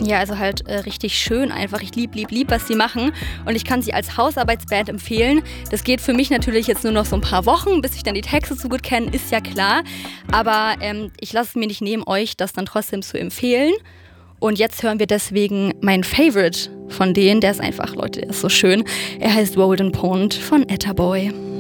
Ja, also halt richtig schön einfach. Ich lieb, was sie machen. Und ich kann sie als Hausarbeitsband empfehlen. Das geht für mich natürlich jetzt nur noch so ein paar Wochen, bis ich dann die Texte so gut kenne, ist ja klar. Aber ich lasse es mir nicht nehmen, euch das dann trotzdem zu empfehlen. Und jetzt hören wir deswegen meinen Favorite von denen. Der ist einfach, Leute, der ist so schön. Er heißt Golden Pond von Etta Boy.